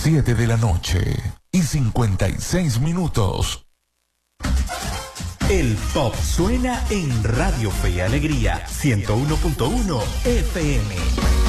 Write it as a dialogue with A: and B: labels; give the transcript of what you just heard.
A: 7 de la noche y 56 minutos.
B: El pop suena en Radio Fe y Alegría 101.1 FM.